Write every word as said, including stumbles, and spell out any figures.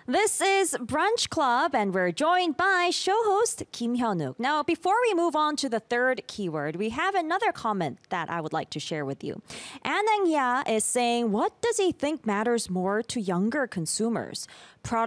This is Brunch Club, and we're joined by show host Kim Hyunwook. Now, before we move on to the third keyword, we have another comment that I would like to share with you. Anang Ya is saying, what does he think matters more to younger consumers? Product